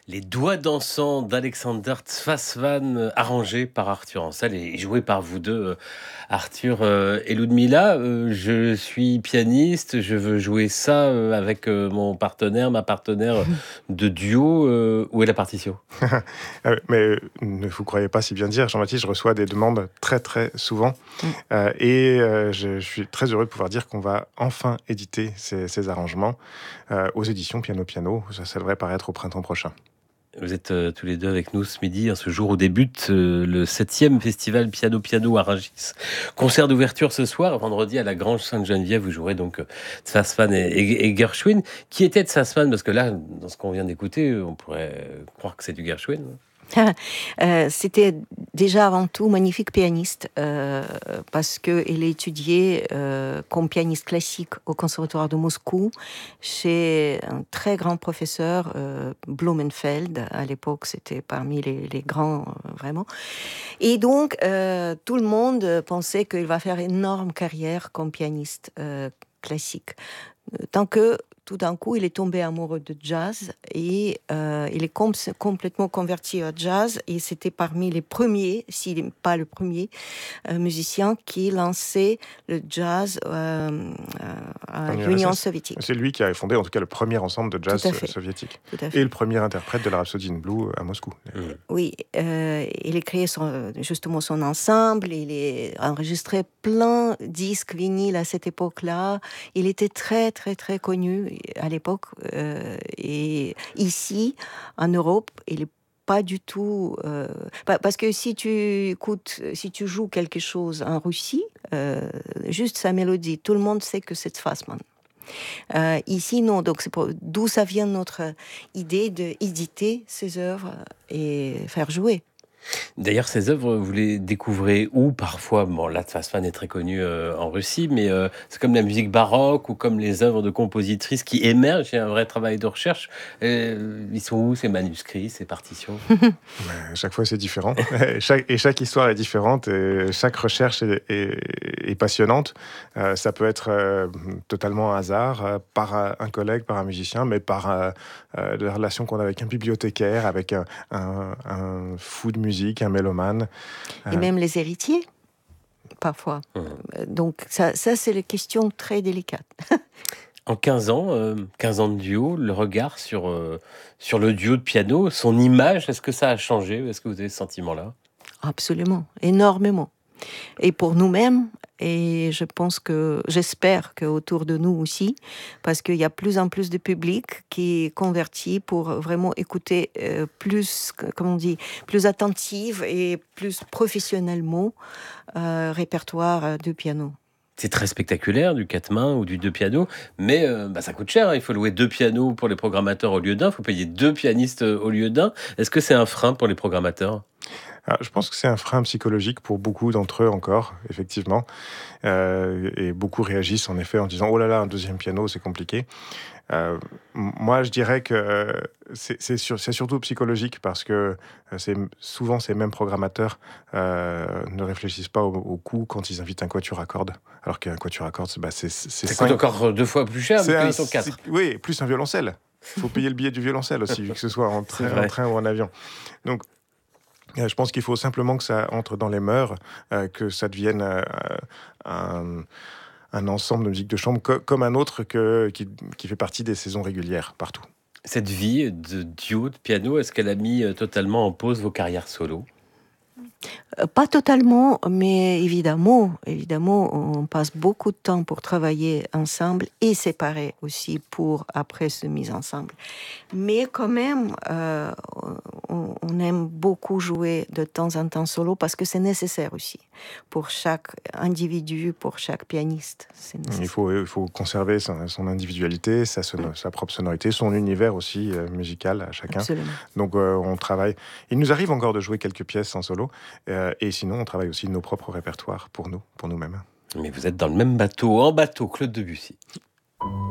Les doigts dansants d'Alexander Tzfasvan, arrangés par Arthur Ansel et joués par vous deux, Arthur et Ludmilla. Je suis pianiste, je veux jouer ça avec mon partenaire, ma partenaire de duo. Où est la partition? Mais ne vous croyez pas si bien dire, Jean-Baptiste, je reçois des demandes très très souvent. Mmh. Je suis très heureux de pouvoir dire qu'on va enfin éditer ces arrangements aux éditions Piano Piano. Ça devrait paraître au printemps prochain. Vous êtes tous les deux avec nous ce midi, ce jour où débute le 7e festival Piano Piano à Rungis. Concert d'ouverture ce soir, vendredi à la Grange Sainte-Geneviève. Vous jouerez donc Tzfasvan et Gershwin. Qui était Tzfasvan? Parce que là, dans ce qu'on vient d'écouter, on pourrait croire que c'est du Gershwin. C'était déjà avant tout magnifique pianiste parce qu'il a étudié comme pianiste classique au Conservatoire de Moscou chez un très grand professeur, Blumenfeld. À l'époque, c'était parmi les grands, vraiment. Et donc, tout le monde pensait qu'il va faire une énorme carrière comme pianiste classique. Tant que tout d'un coup, il est tombé amoureux de jazz et il est complètement converti au jazz. Et c'était parmi les premiers, s'il n'est pas le premier, musicien qui lançait le jazz à l'Union soviétique. C'est lui qui a fondé en tout cas le premier ensemble de jazz soviétique. Et le premier interprète de la Rhapsody in Blue à Moscou. Oui, il a créé justement son ensemble, il a enregistré plein de disques vinyles à cette époque-là. Il était très très très connu à l'époque, et ici en Europe il est pas du tout parce que si tu joues quelque chose en Russie, juste sa mélodie, tout le monde sait que c'est Tzfasvan. Ici non, donc d'où ça vient notre idée d'éditer ces œuvres et faire jouer. D'ailleurs, ces œuvres, vous les découvrez où parfois? Bon, là, Tzfasvan est très connu en Russie, mais c'est comme la musique baroque ou comme les œuvres de compositrices qui émergent. Il y a un vrai travail de recherche. Ils sont où ces manuscrits, ces partitions? Chaque fois, c'est différent. Chaque histoire est différente et chaque recherche est passionnante. Ça peut être totalement un hasard, par un collègue, par un musicien, mais par la relation qu'on a avec un bibliothécaire, avec un fou de musique, un mélomane. Et même les héritiers, parfois. Donc ça c'est les questions très délicates. En 15 ans, 15 ans de duo, le regard sur le duo de piano, son image, est-ce que ça a changé? Est-ce que vous avez ce sentiment-là? Absolument, énormément. Et pour nous-mêmes, et j'espère qu'autour de nous aussi, parce qu'il y a plus en plus de public qui est converti pour vraiment écouter plus, comment on dit, plus attentive et plus professionnellement répertoire de piano. C'est très spectaculaire, du 4 mains ou du 2 pianos, mais ça coûte cher. Il faut louer 2 pianos pour les programmateurs au lieu d'un. Il faut payer 2 pianistes au lieu d'un. Est-ce que c'est un frein pour les programmateurs? Alors, je pense que c'est un frein psychologique pour beaucoup d'entre eux encore, effectivement. Et beaucoup réagissent en effet en disant « Oh là là, un deuxième piano, c'est compliqué ». Moi, je dirais que c'est surtout psychologique parce que souvent ces mêmes programmateurs ne réfléchissent pas au coût quand ils invitent un quatuor à cordes. Alors qu'un quatuor à cordes, c'est ça coûte encore 2 fois plus cher, mais ils sont 4. Oui, plus un violoncelle. Il faut payer le billet du violoncelle aussi, vu que ce soit en train ou en avion. Donc, je pense qu'il faut simplement que ça entre dans les mœurs, que ça devienne un ensemble de musique de chambre comme un autre qui fait partie des saisons régulières partout. Cette vie de duo, de piano, est-ce qu'elle a mis totalement en pause vos carrières solo? Pas totalement, mais évidemment, on passe beaucoup de temps pour travailler ensemble et séparer aussi pour après se mise ensemble. Mais quand même, on aime beaucoup jouer de temps en temps solo parce que c'est nécessaire aussi pour chaque individu, pour chaque pianiste. C'est nécessaire. Il faut conserver son individualité, sa propre sonorité, son univers aussi musical à chacun. Absolument. Donc on travaille. Il nous arrive encore de jouer quelques pièces en solo. Et sinon, on travaille aussi nos propres répertoires pour nous-mêmes. Mais vous êtes dans le même bateau, en bateau, Claude Debussy.